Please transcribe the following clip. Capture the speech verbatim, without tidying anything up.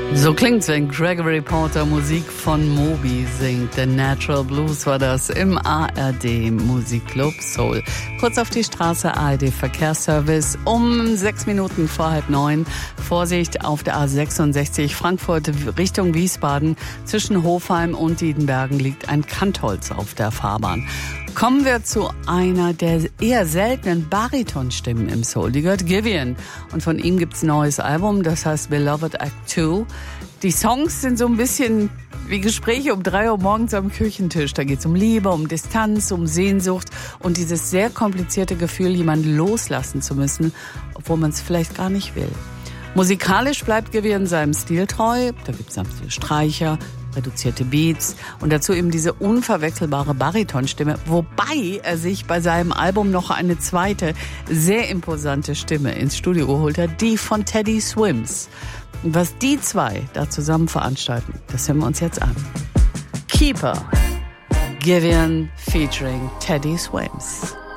So klingt's, wenn Gregory Porter Musik von Moby singt. The Natural Blues war das im A R D Musikclub Soul. Kurz auf die Straße, A R D Verkehrsservice um sechs Minuten vor halb neun. Vorsicht auf der A sechsundsechzig Frankfurt Richtung Wiesbaden. Zwischen Hofheim und Diedenbergen liegt ein Kantholz auf der Fahrbahn. Kommen wir zu einer der eher seltenen Baritonstimmen im Soul. Die gehört Giveon. Und von ihm gibt's ein neues Album, das heißt Beloved Act zwei. Die Songs sind so ein bisschen wie Gespräche um drei Uhr morgens am Küchentisch. Da geht's um Liebe, um Distanz, um Sehnsucht und dieses sehr komplizierte Gefühl, jemanden loslassen zu müssen, obwohl man es vielleicht gar nicht will. Musikalisch bleibt Giveon seinem Stil treu. Da gibt's sanfte Streicher, reduzierte Beats und dazu eben diese unverwechselbare Baritonstimme, wobei er sich bei seinem Album noch eine zweite, sehr imposante Stimme ins Studio geholt hat, die von Teddy Swims. Und was die zwei da zusammen veranstalten, das hören wir uns jetzt an. Keeper, Giveon featuring Teddy Swims.